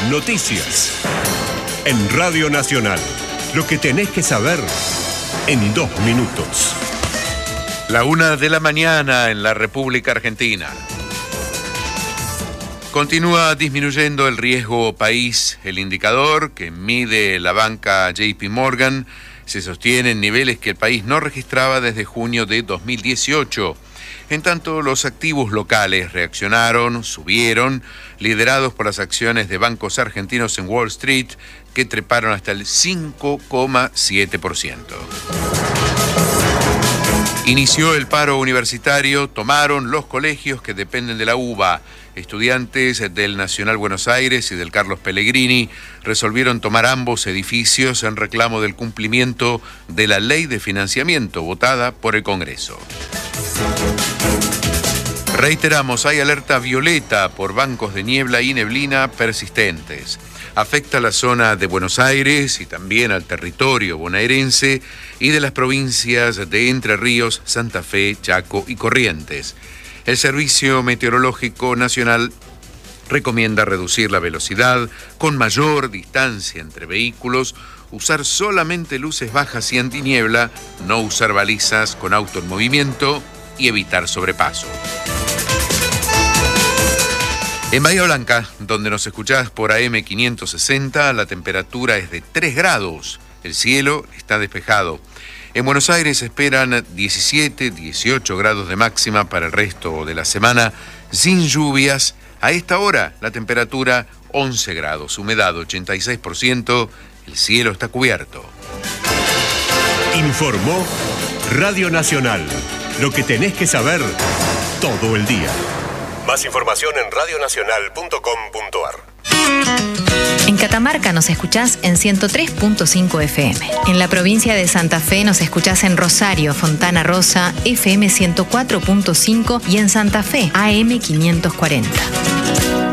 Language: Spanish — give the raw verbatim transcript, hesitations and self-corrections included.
Noticias. En Radio Nacional. Lo que tenés que saber en dos minutos. La una de la mañana en la República Argentina. Continúa disminuyendo el riesgo país. El indicador que mide la banca J P Morgan se sostiene en niveles que el país no registraba desde junio de dos mil dieciocho. En tanto, los activos locales reaccionaron, subieron, liderados por las acciones de bancos argentinos en Wall Street, que treparon hasta el cinco coma siete por ciento. Inició el paro universitario, tomaron los colegios que dependen de la U B A. Estudiantes del Nacional Buenos Aires y del Carlos Pellegrini resolvieron tomar ambos edificios en reclamo del cumplimiento de la ley de financiamiento votada por el Congreso. Reiteramos, hay alerta violeta por bancos de niebla y neblina persistentes. Afecta a la zona de Buenos Aires y también al territorio bonaerense y de las provincias de Entre Ríos, Santa Fe, Chaco y Corrientes. El Servicio Meteorológico Nacional recomienda reducir la velocidad con mayor distancia entre vehículos, usar solamente luces bajas y antiniebla, no usar balizas con auto en movimiento y evitar sobrepaso. En Bahía Blanca, donde nos escuchás por A M quinientos sesenta, la temperatura es de tres grados. El cielo está despejado. En Buenos Aires se esperan diecisiete, dieciocho grados de máxima para el resto de la semana, sin lluvias. A esta hora, la temperatura once grados, humedad ochenta y seis por ciento, el cielo está cubierto. Informó Radio Nacional. Lo que tenés que saber todo el día. Más información en radio nacional punto com punto a r. En Catamarca nos escuchás en ciento tres punto cinco F M. En la provincia de Santa Fe nos escuchás en Rosario, Fontana Rosa, F M ciento cuatro punto cinco y en Santa Fe, A M quinientos cuarenta.